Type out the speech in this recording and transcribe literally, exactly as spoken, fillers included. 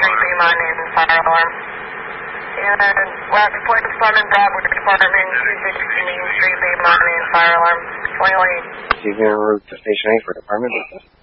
Street, beam on in, fire alarm. And last police department, Broward Department, two sixty Main Street, beam on in, fire alarm. twenty-one eight. So you're going to route to Station eight for department business?